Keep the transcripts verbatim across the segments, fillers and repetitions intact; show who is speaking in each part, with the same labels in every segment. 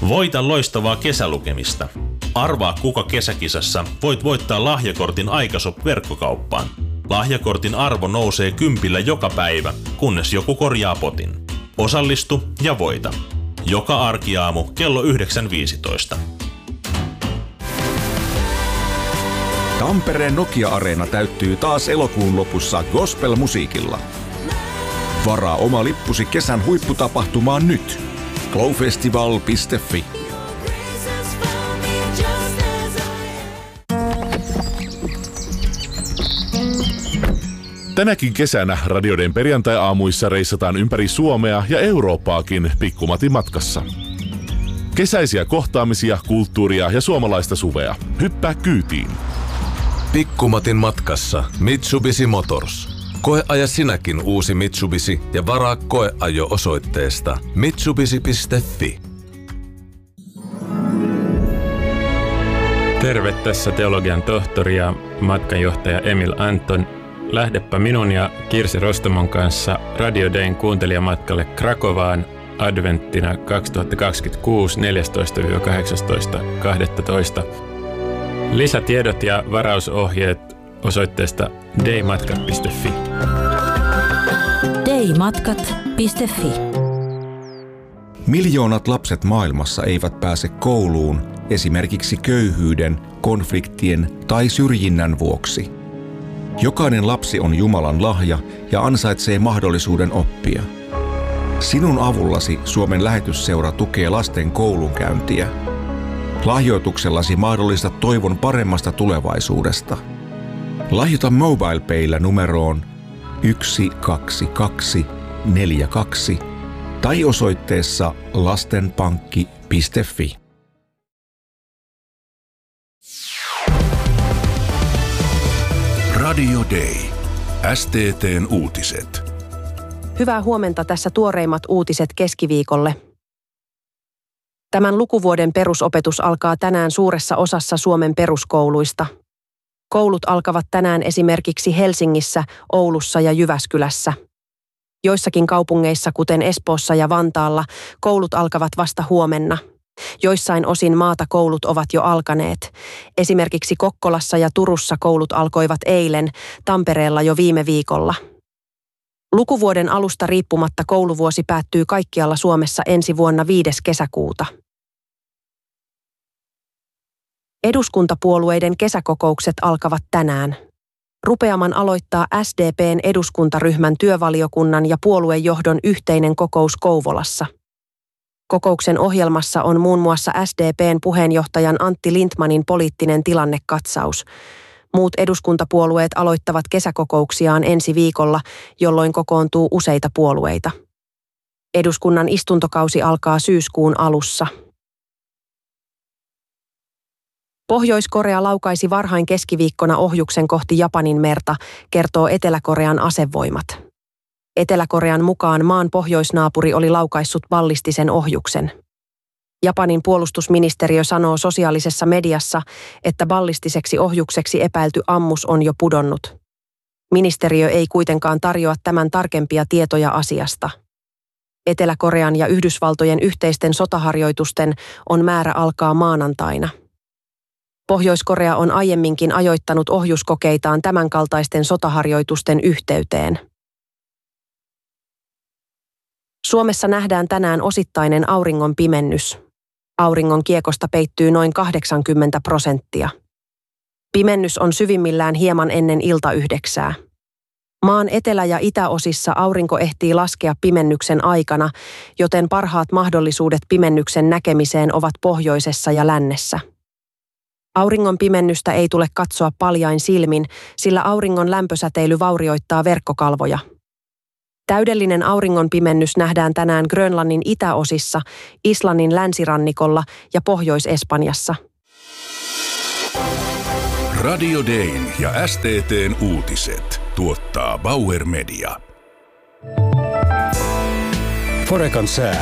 Speaker 1: Voita loistavaa kesälukemista. Arvaa kuka kesäkisassa voit voittaa lahjakortin Aikashop-verkkokauppaan. Lahjakortin arvo nousee kympillä joka päivä, kunnes joku korjaa potin. Osallistu ja voita. Joka arkiaamu kello yhdeksän viisitoista.
Speaker 2: Tampereen Nokia-areena täyttyy taas elokuun lopussa gospel-musiikilla. Varaa oma lippusi kesän huipputapahtumaan nyt. glowfestival piste fi.
Speaker 3: Tänäkin kesänä radioiden perjantai-aamuissa reissataan ympäri Suomea ja Eurooppaakin Pikkumatin matkassa. Kesäisiä kohtaamisia, kulttuuria ja suomalaista suvea. Hyppää kyytiin.
Speaker 4: Pikkumatin matkassa Mitsubishi Motors. Koeaja sinäkin uusi Mitsubishi ja varaa koeajo osoitteesta mitsubishi piste fi.
Speaker 5: Terve, tässä teologian tohtori ja matkanjohtaja Emil Anton. Lähdepä minun ja Kirsi Rostomon kanssa Radio Dayn kuuntelijamatkalle Krakovaan adventtina kaksituhattakaksikymmentäkuusi neljästoista kahdeksastoista kahdestoista. Lisätiedot ja varausohjeet osoitteesta daymatkat piste fi.
Speaker 6: daymatkat piste fi.
Speaker 2: Miljoonat lapset maailmassa eivät pääse kouluun esimerkiksi köyhyyden, konfliktien tai syrjinnän vuoksi. Jokainen lapsi on Jumalan lahja ja ansaitsee mahdollisuuden oppia. Sinun avullasi Suomen lähetysseura tukee lasten koulunkäyntiä. Lahjoituksellasi mahdollistat toivon paremmasta tulevaisuudesta. Lahjoita MobilePaylla numeroon yksi kaksi kaksi neljä kaksi tai osoitteessa lastenpankki piste fi.
Speaker 7: Radio Day. S T T:n uutiset.
Speaker 8: Hyvää huomenta, tässä tuoreimmat uutiset keskiviikolle. Tämän lukuvuoden perusopetus alkaa tänään suuressa osassa Suomen peruskouluista. Koulut alkavat tänään esimerkiksi Helsingissä, Oulussa ja Jyväskylässä. Joissakin kaupungeissa, kuten Espoossa ja Vantaalla, koulut alkavat vasta huomenna. Joissain osin maata koulut ovat jo alkaneet. Esimerkiksi Kokkolassa ja Turussa koulut alkoivat eilen, Tampereella jo viime viikolla. Lukuvuoden alusta riippumatta kouluvuosi päättyy kaikkialla Suomessa ensi vuonna viides kesäkuuta. Eduskuntapuolueiden kesäkokoukset alkavat tänään. Rupeaman aloittaa S D P:n eduskuntaryhmän työvaliokunnan ja puoluejohdon yhteinen kokous Kouvolassa. Kokouksen ohjelmassa on muun muassa S D P:n puheenjohtajan Antti Lindtmanin poliittinen tilannekatsaus. Muut eduskuntapuolueet aloittavat kesäkokouksiaan ensi viikolla, jolloin kokoontuu useita puolueita. Eduskunnan istuntokausi alkaa syyskuun alussa. Pohjois-Korea laukaisi varhain keskiviikkona ohjuksen kohti Japanin merta, kertoo Etelä-Korean asevoimat. Etelä-Korean mukaan maan pohjoisnaapuri oli laukaissut ballistisen ohjuksen. Japanin puolustusministeriö sanoo sosiaalisessa mediassa, että ballistiseksi ohjukseksi epäilty ammus on jo pudonnut. Ministeriö ei kuitenkaan tarjoa tämän tarkempia tietoja asiasta. Etelä-Korean ja Yhdysvaltojen yhteisten sotaharjoitusten on määrä alkaa maanantaina. Pohjois-Korea on aiemminkin ajoittanut ohjuskokeitaan tämänkaltaisten sotaharjoitusten yhteyteen. Suomessa nähdään tänään osittainen auringon pimennys. Auringon kiekosta peittyy noin kahdeksankymmentä prosenttia. Pimennys on syvimmillään hieman ennen iltayhdeksää. Maan etelä- ja itäosissa aurinko ehtii laskea pimennyksen aikana, joten parhaat mahdollisuudet pimennyksen näkemiseen ovat pohjoisessa ja lännessä. Auringon pimennystä ei tule katsoa paljain silmin, sillä auringon lämpösäteily vaurioittaa verkkokalvoja. Täydellinen auringonpimennys nähdään tänään Grönlannin itäosissa, Islannin länsirannikolla ja Pohjois-Espanjassa.
Speaker 7: Radio Dayn ja S T T:n uutiset tuottaa Bauer Media.
Speaker 9: Forekan sää.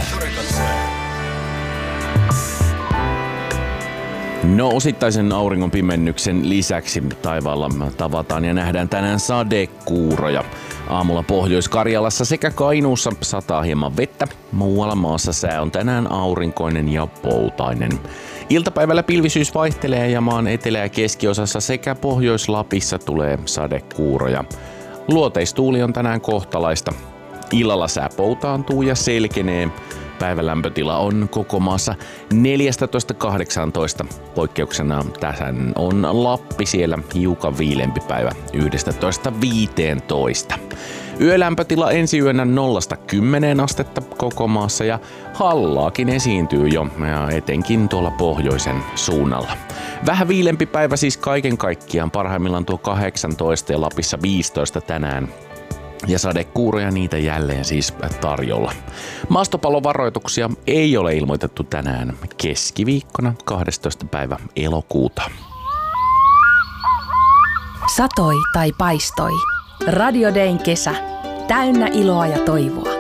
Speaker 10: No, osittaisen auringonpimennyksen lisäksi taivaalla tavataan ja nähdään tänään sadekuuroja. Aamulla Pohjois-Karjalassa sekä Kainuussa sataa hieman vettä. Muualla maassa sää on tänään aurinkoinen ja poutainen. Iltapäivällä pilvisyys vaihtelee ja maan etelä- ja keskiosassa sekä Pohjois-Lapissa tulee sadekuuroja. Luoteistuuli on tänään kohtalaista. Illalla sää poutaantuu ja selkenee. Päivälämpötila on koko maassa neljätoista kahdeksantoista. Poikkeuksena tähän on Lappi, siellä hiukan viilempi päivä yksitoista viisitoista. Yölämpötila ensi yönä nollasta kymmeneen astetta koko maassa ja hallaakin esiintyy jo, ja etenkin tuolla pohjoisen suunnalla. Vähän viilempi päivä siis kaiken kaikkiaan, parhaimmillaan tuo kahdeksantoista ja Lapissa viisitoista tänään. Ja sadekuuroja niitä jälleen siis tarjolla. Maastopallovaroituksia ei ole ilmoitettu tänään keskiviikkona kahdestoista päivä elokuuta.
Speaker 11: Satoi tai paistoi. Radio Dayn kesä. Täynnä iloa ja toivoa.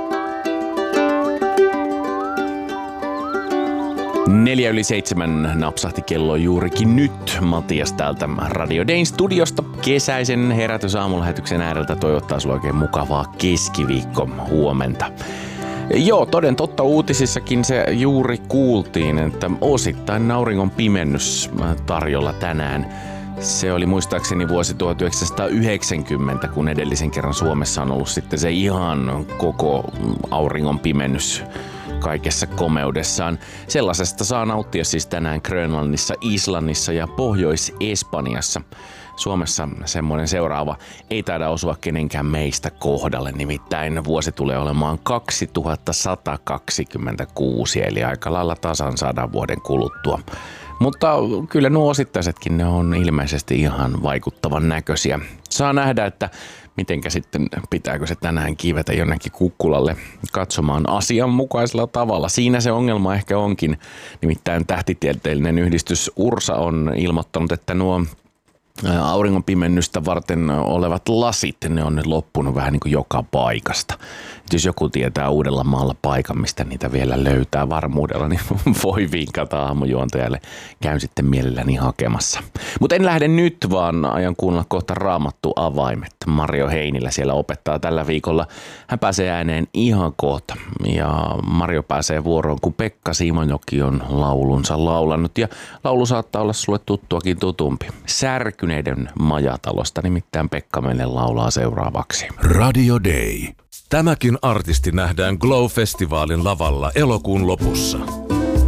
Speaker 10: Neljä yli seitsemän napsahti kello juurikin nyt. Matias täältä Radio Dayn studiosta kesäisen herätysaamulähetyksen ääreltä toivottaa sulle oikein mukavaa keskiviikko huomenta. Joo, toden totta uutisissakin se juuri kuultiin, että osittain auringon pimennys tarjolla tänään. Se oli muistaakseni vuosi tuhatyhdeksänsataayhdeksänkymmentä, kun edellisen kerran Suomessa on ollut sitten se ihan koko auringon pimennys kaikessa komeudessaan. Sellaisesta saa nauttia siis tänään Grönlannissa, Islannissa ja Pohjois-Espanjassa. Suomessa semmoinen seuraava ei taida osua kenenkään meistä kohdalle, nimittäin vuosi tulee olemaan kaksituhattasata kaksikymmentäkuusi, eli aika lailla tasan sadan vuoden kuluttua. Mutta kyllä nuo osittaisetkin ne on ilmeisesti ihan vaikuttavan näköisiä. Saa nähdä, että mitenkä sitten pitääkö se tänään kiivetä jonnekin kukkulalle katsomaan asianmukaisella tavalla. Siinä se ongelma ehkä onkin. Nimittäin tähtitieteellinen yhdistys Ursa on ilmoittanut, että nuo auringonpimennystä varten olevat lasit, ne on nyt loppunut vähän niin kuin joka paikasta. Et jos joku tietää Uudellamaalla paikan, mistä niitä vielä löytää varmuudella, niin voi vinkata aamujuontajalle. Käyn sitten mielelläni hakemassa. Mutta en lähde nyt, vaan aion kuunnella kohta Raamattu avaimet. Mario Heinilä siellä opettaa tällä viikolla. Hän pääsee ääneen ihan kohta. Ja Mario pääsee vuoroon, kun Pekka Simonjoki on laulunsa laulanut. Ja laulu saattaa olla sulle tuttuakin tutumpi. Särkyneiden majatalosta, nimittäin Pekka meille laulaa seuraavaksi.
Speaker 7: Radio Day.
Speaker 4: Tämäkin artisti nähdään Glow-festivaalin lavalla elokuun lopussa.